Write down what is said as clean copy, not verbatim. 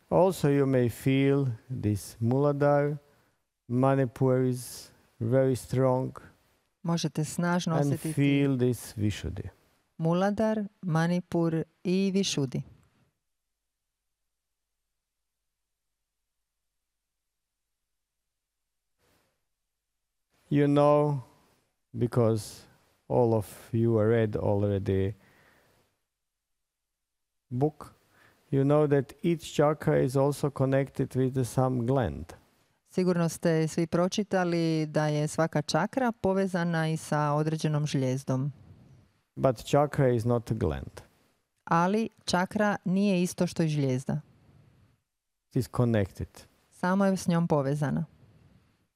Also you may feel this Muladhara. Manipur is very strong. Možete snažno And osjetiti feel this Vishuddhi. Muladhar, Manipur i Višudi. You know, because all of you read already book, you know that each chakra is also connected with some gland. Sigurno ste svi pročitali da je svaka čakra povezana i sa određenom žljezdom. But chakra is not a gland. Ali čakra nije isto što i žljezda. It is connected. Samo je s njom povezana.